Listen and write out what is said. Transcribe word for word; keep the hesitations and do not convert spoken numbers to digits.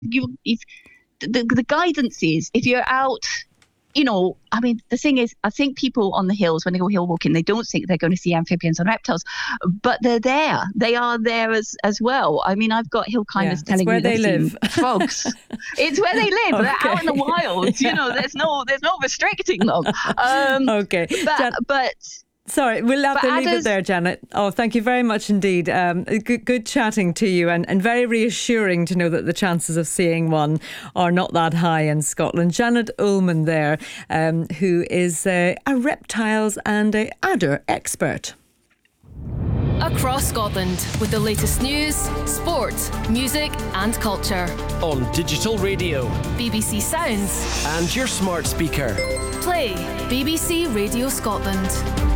you, if the, the guidance is, if you're out, you know, I mean, the thing is, I think people on the hills, when they go hill walking, they don't think they're going to see amphibians and reptiles, but they're there. They are there as, as well. I mean, I've got hill climbers yeah, telling where me they they've live. seen frogs. It's where they live. Okay. They're out in the wild. You know, there's no, there's no restricting them. Um, okay, but, Jan- but Sorry, we'll have but to leave Ada's, it there, Janet. Oh, thank you very much indeed. Um, good, good chatting to you, and, and very reassuring to know that the chances of seeing one are not that high in Scotland. Janet Ullman there, um, who is uh, a reptiles and a adder expert. Across Scotland with the latest news, sport, music and culture. On digital radio, B B C Sounds and your smart speaker. Play B B C Radio Scotland.